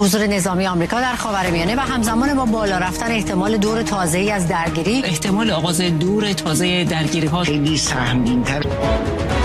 حضور نظامی آمریکا در خاورمیانه و همزمان با بالا رفتن احتمال دور تازه‌ای از درگیری، احتمال آغاز دور تازه درگیری‌ها خیلی سهمگین‌تر